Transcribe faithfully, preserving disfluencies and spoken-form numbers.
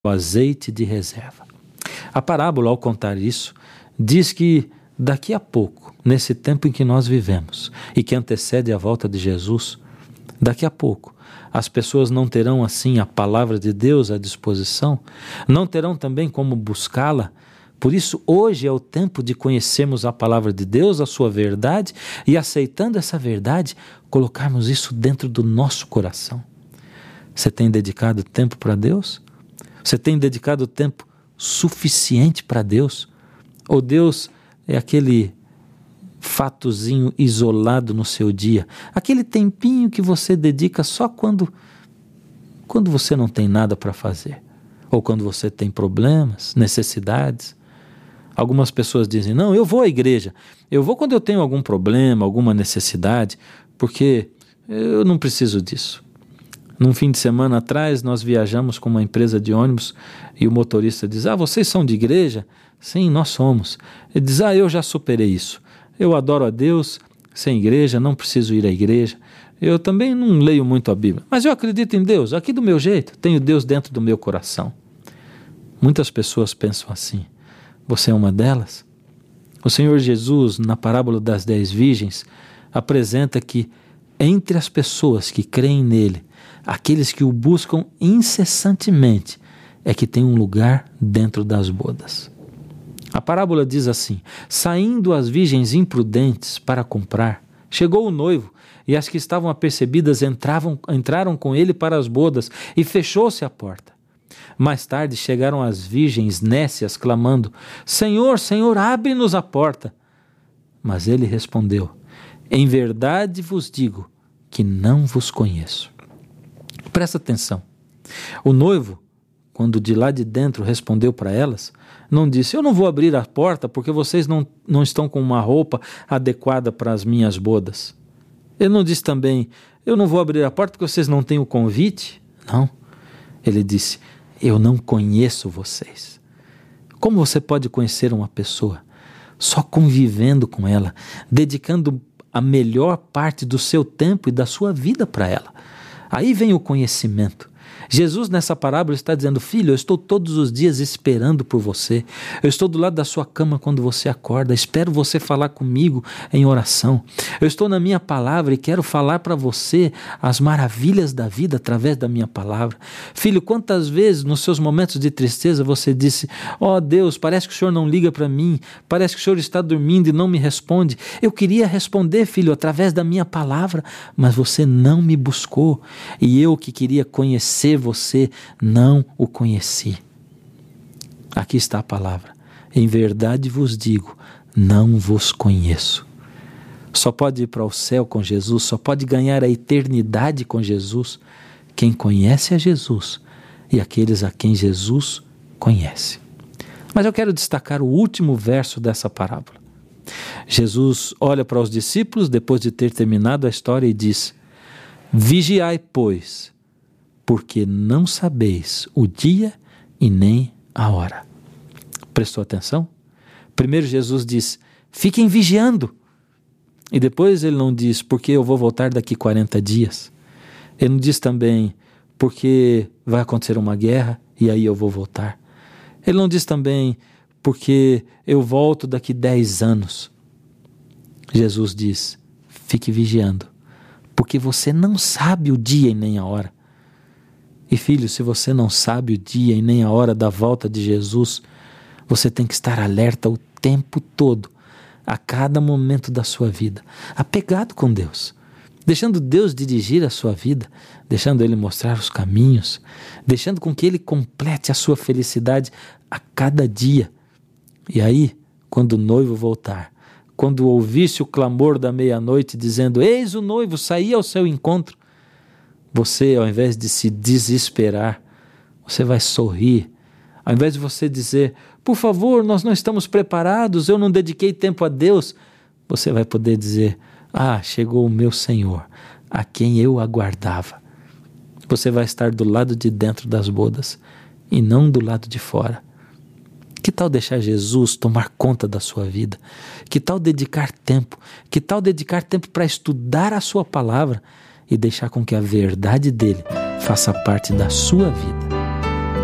o azeite de reserva. A parábola, ao contar isso, diz que daqui a pouco, nesse tempo em que nós vivemos e que antecede a volta de Jesus, daqui a pouco, as pessoas não terão assim a palavra de Deus à disposição, não terão também como buscá-la. Por isso, hoje é o tempo de conhecermos a palavra de Deus, a sua verdade, e aceitando essa verdade, colocarmos isso dentro do nosso coração. Você tem dedicado tempo para Deus? Você tem dedicado tempo suficiente para Deus? Ou Deus é aquele fatozinho isolado no seu dia, aquele tempinho que você dedica só quando, quando você não tem nada para fazer, ou quando você tem problemas, necessidades? Algumas pessoas dizem, não, eu vou à igreja, eu vou quando eu tenho algum problema, alguma necessidade, porque eu não preciso disso. Num fim de semana atrás, nós viajamos com uma empresa de ônibus e o motorista diz, ah, vocês são de igreja? Sim, nós somos. Ele diz, ah, eu já superei isso. Eu adoro a Deus, sem igreja, não preciso ir à igreja. Eu também não leio muito a Bíblia, mas eu acredito em Deus, aqui do meu jeito, tenho Deus dentro do meu coração. Muitas pessoas pensam assim. Você é uma delas? O Senhor Jesus, na parábola das dez virgens, apresenta que entre as pessoas que creem nele, aqueles que o buscam incessantemente, é que tem um lugar dentro das bodas. A parábola diz assim, saindo as virgens imprudentes para comprar, chegou o noivo, e as que estavam apercebidas entravam, entraram com ele para as bodas, e fechou-se a porta. Mais tarde chegaram as virgens nécias, clamando, Senhor, Senhor, abre-nos a porta. Mas ele respondeu, em verdade vos digo que não vos conheço. Presta atenção. O noivo, quando de lá de dentro respondeu para elas, não disse, eu não vou abrir a porta porque vocês não, não estão com uma roupa adequada para as minhas bodas. Ele não disse também, eu não vou abrir a porta porque vocês não têm o convite. Não. Ele disse, eu não conheço vocês. Como você pode conhecer uma pessoa? Só convivendo com ela, dedicando a melhor parte do seu tempo e da sua vida para ela. Aí vem o conhecimento. Jesus nessa parábola está dizendo, filho, eu estou todos os dias esperando por você, eu estou do lado da sua cama quando você acorda, espero você falar comigo em oração, eu estou na minha palavra e quero falar para você as maravilhas da vida através da minha palavra. Filho, quantas vezes nos seus momentos de tristeza você disse, ó oh, Deus, parece que o Senhor não liga para mim, parece que o Senhor está dormindo e não me responde. Eu queria responder, filho, através da minha palavra, mas você não me buscou, e eu que queria conhecer você, não o conheci. Aqui está a palavra. Em verdade vos digo, não vos conheço. Só pode ir para o céu com Jesus, só pode ganhar a eternidade com Jesus quem conhece a Jesus e aqueles a quem Jesus conhece. Mas eu quero destacar o último verso dessa parábola. Jesus olha para os discípulos depois de ter terminado a história e diz, vigiai, pois, porque não sabeis o dia e nem a hora. Prestou atenção? Primeiro Jesus diz, fiquem vigiando. E depois ele não diz, porque eu vou voltar daqui quarenta dias. Ele não diz também, porque vai acontecer uma guerra e aí eu vou voltar. Ele não diz também, porque eu volto daqui dez anos. Jesus diz, fique vigiando, porque você não sabe o dia e nem a hora. E filho, se você não sabe o dia e nem a hora da volta de Jesus, você tem que estar alerta o tempo todo, a cada momento da sua vida, apegado com Deus, deixando Deus dirigir a sua vida, deixando Ele mostrar os caminhos, deixando com que Ele complete a sua felicidade a cada dia. E aí, quando o noivo voltar, quando ouvisse o clamor da meia-noite dizendo, eis o noivo, saí ao seu encontro, você, ao invés de se desesperar, você vai sorrir. Ao invés de você dizer, por favor, nós não estamos preparados, eu não dediquei tempo a Deus, você vai poder dizer, ah, chegou o meu Senhor, a quem eu aguardava. Você vai estar do lado de dentro das bodas e não do lado de fora. Que tal deixar Jesus tomar conta da sua vida? Que tal dedicar tempo? Que tal dedicar tempo para estudar a sua palavra e deixar com que a verdade dele faça parte da sua vida?